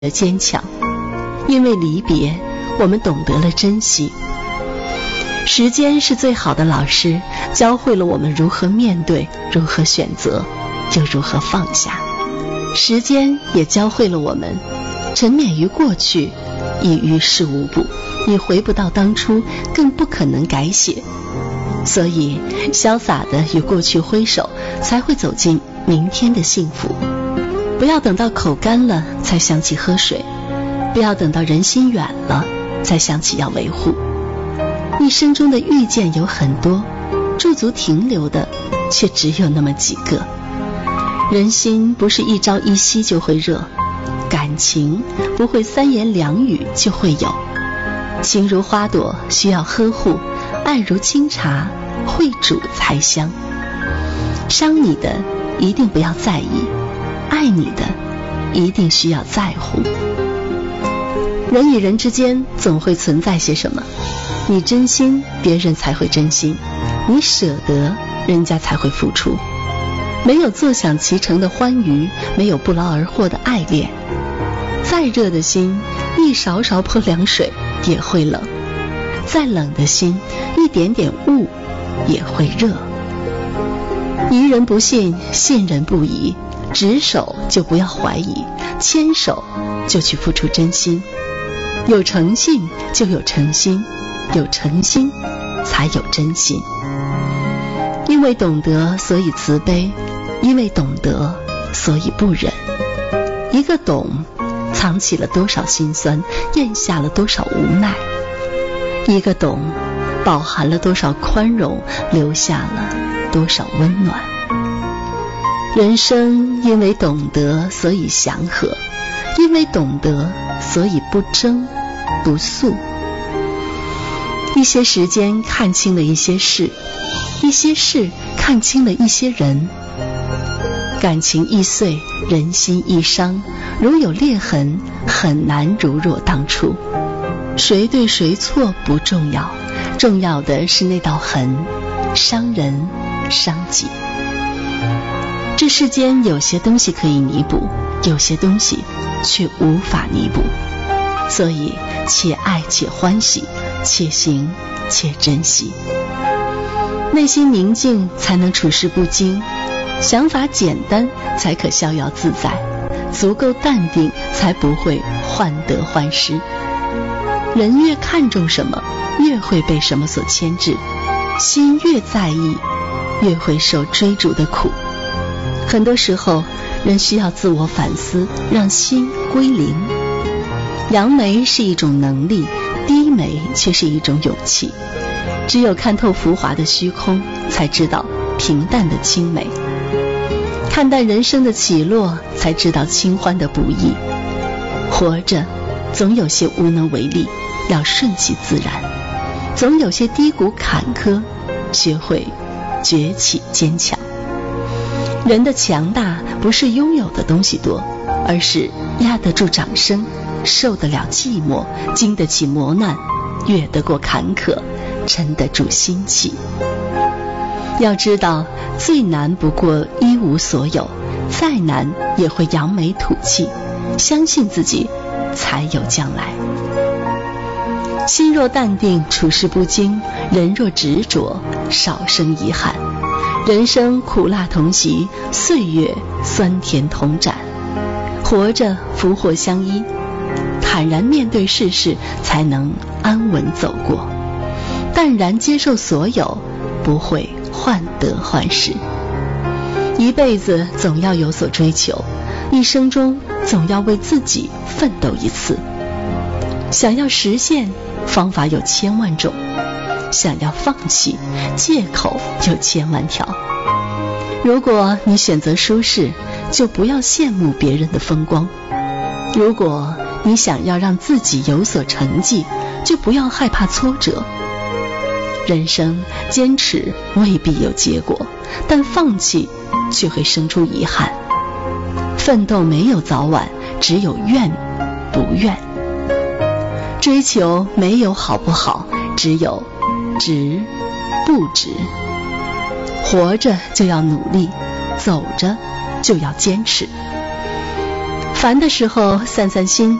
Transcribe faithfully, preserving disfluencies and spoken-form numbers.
的坚强。因为离别，我们懂得了珍惜。时间是最好的老师，教会了我们如何面对，如何选择，又如何放下。时间也教会了我们，沉湎于过去，已于事无补，你回不到当初，更不可能改写。所以潇洒地与过去挥手，才会走进明天的幸福。不要等到口干了才想起喝水，不要等到人心远了才想起要维护。一生中的遇见有很多，驻足停留的却只有那么几个。人心不是一朝一夕就会热，感情不会三言两语就会有。情如花朵需要呵护，爱如清茶会煮才香。伤你的一定不要在意，爱你的一定需要在乎。人与人之间总会存在些什么，你真心，别人才会真心；你舍得，人家才会付出。没有坐享其成的欢愉，没有不劳而获的爱恋。再热的心，一勺勺泼凉水也会冷；再冷的心，一点点雾也会热。疑人不信，信人不疑。执手就不要怀疑，牵手就去付出真心。有诚信就有诚心，有诚心才有真心。因为懂得，所以慈悲；因为懂得，所以不忍。一个懂，藏起了多少心酸，咽下了多少无奈；一个懂，饱含了多少宽容，留下了多少温暖。人生因为懂得，所以祥和；因为懂得，所以不争不诉。一些时间看清了一些事，一些事看清了一些人。感情易碎，人心易伤，如有裂痕，很难如若当初。谁对谁错不重要，重要的是那道痕，伤人伤己。这世间有些东西可以弥补，有些东西却无法弥补。所以且爱且欢喜，且行且珍惜。内心宁静才能处事不惊，想法简单才可逍遥自在，足够淡定才不会患得患失。人越看重什么，越会被什么所牵制；心越在意，越会受追逐的苦。很多时候，人需要自我反思，让心归零。扬眉是一种能力，低眉却是一种勇气。只有看透浮华的虚空，才知道平淡的清美；看淡人生的起落，才知道清欢的不易。活着，总有些无能为力，要顺其自然；总有些低谷坎坷，学会崛起坚强。人的强大不是拥有的东西多，而是压得住掌声，受得了寂寞，经得起磨难，越得过坎坷，沉得住心气。要知道，最难不过一无所有，再难也会扬眉吐气，相信自己才有将来。心若淡定，处事不惊；人若执着，少生遗憾。人生苦辣同席，岁月酸甜同盏。活着福祸相依，坦然面对世事，才能安稳走过。淡然接受所有，不会患得患失。一辈子总要有所追求，一生中总要为自己奋斗一次。想要实现，方法有千万种；想要放弃，借口有千万条。如果你选择舒适，就不要羡慕别人的风光；如果你想要让自己有所成绩，就不要害怕挫折。人生坚持未必有结果，但放弃却会生出遗憾。奋斗没有早晚，只有愿不愿。追求没有好不好，只有值不值。活着就要努力，走着就要坚持。 烦的时候散散心，